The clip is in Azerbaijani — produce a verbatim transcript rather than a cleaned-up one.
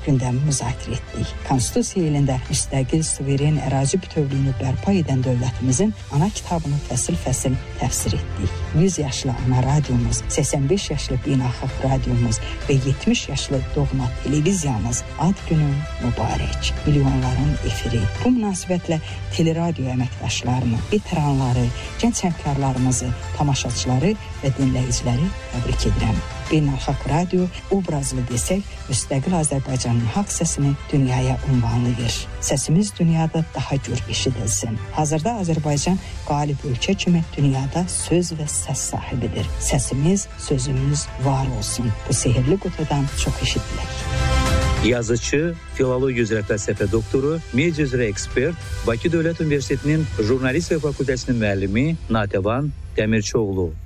gündəmi müzakirə etdik. Konstitusiya ilində müstəqil, suveren ərazi bütövlüyünü bərpa edən dövlətimizin ana kitabını fəsil-fəsil təfsir etdik. yüz yaşlı ana radiomuz, səksən beş yaşlı beynəlxalq radiomuz və yetmiş yaşlı doğma televiziyamız ad günün mübarək. Milyonların efiri. Bu münasibətlə teleradio əməkdaşlarını, veteranları, gənc həmkarlarımızı, tamaşaçıları və dinləyiciləri təbrik edirəm. Beynəlxalq radio obrazlı desək, müstəqil Azərbaycanın haqq səsini dünyaya ünvanlayır. Səsimiz dünyada daha gür eşidilsin. Hazırda Azərbaycan qalib ölkə kimi dünyada söz və səs sahibidir. Səsimiz, sözümüz var olsun. Bu sehirli qutudan çox eşidilək. Yazıcı, filologiya üzrə fəlsəfə doktoru, media üzrə ekspert, Bakı Dövlət Universitetinin jurnalistika fakültəsinin müəllimi Natəvan Dəmirçioğlu.